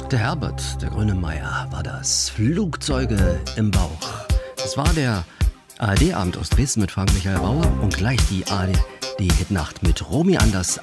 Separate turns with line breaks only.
Der Herbert, der Grönemeyer, war das. Flugzeuge im Bauch. Das war der ARD-Abend aus Dresden mit Frank Michael Bauer und gleich die ARD-Hitnacht mit Romy Anders